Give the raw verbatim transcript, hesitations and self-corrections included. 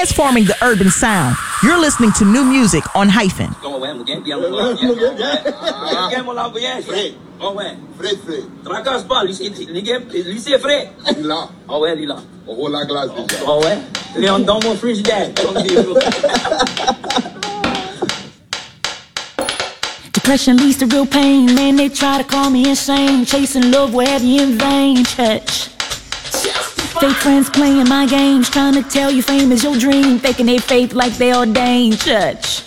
transforming the urban sound. You're listening to new music on Hyphen. Oh ouais. Fred, Fred. Tracasse pas, lui, lui c'est Fred. Lila. Oh ouais, Lila. On roule la glace déjà. Oh ouais. Léon dans mon frigidaire. Depression leads to real pain. Man, they try to call me insane. Chasing love will have you in vain, church. Fake friends playing my games, trying to tell you fame is your dream. Faking their faith like they ordained, church.